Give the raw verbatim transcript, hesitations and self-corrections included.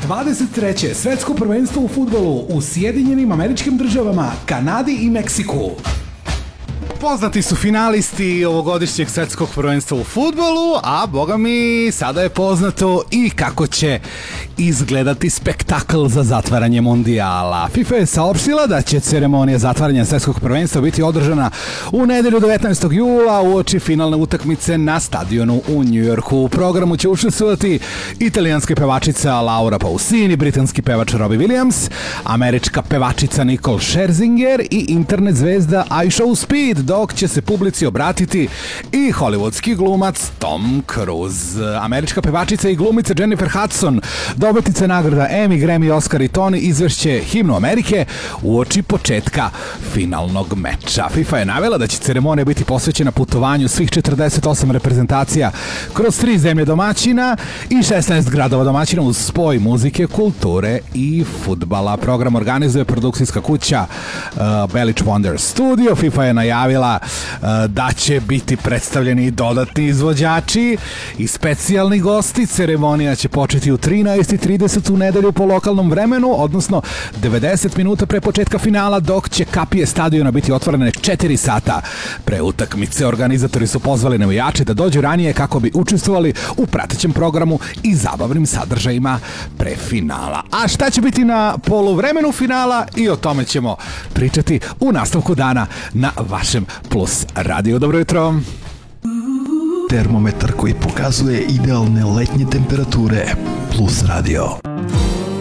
dvadeset treće svetsko prvenstvo u fudbalu u Sjedinjenim Američkim Državama, Kanadi i Meksiku. Poznati su finalisti ovogodišnjeg svetskog prvenstva u fudbalu, a boga mi sada je poznato i kako će izgledati spektakl za zatvaranje mondijala. FIFA je saopštila da će ceremonija zatvaranja svetskog prvenstva biti održana u nedelju devetnaestog jula uoči finalne utakmice na stadionu u Njujorku. U programu će učestvovati italijanska pevačica Laura Pausini, britanski pevač Robbie Williams, američka pevačica Nicole Scherzinger i internet zvezda iShowSpeed, dok će se publici obratiti i hollywoodski glumac Tom Cruise. Američka pevačica i glumica Jennifer Hudson, dobitnica nagrada Emmy, Grammy, Oscar i Tony, izvešće himnu Amerike uoči početka finalnog meča. FIFA je navela da će ceremonija biti posvećena putovanju svih četrdeset osam reprezentacija kroz tri zemlje domaćina i šesnaest gradova domaćina uz spoj muzike, kulture i fudbala. Program organizuje produkcijska kuća uh, Bellic Wonder Studio. FIFA je najavila uh, da će biti predstavljeni dodatni izvođači i specijalni gosti. Ceremonija će početi u trinaest i trideset u nedelju po lokalnom vremenu, odnosno devedeset minuta pre početka finala, dok će kapije stadiona biti otvorene četiri sata pre utakmice. Organizatori su pozvali navijače da dođu ranije kako bi učestvovali u pratećem programu i zabavnim sadržajima pre finala. A šta će biti na poluvremenu finala, i o tome ćemo pričati u nastavku dana na vašem Plus Radio. Dobro jutro! Termometar koji pokazuje idealne letnje temperature. Plus Radio.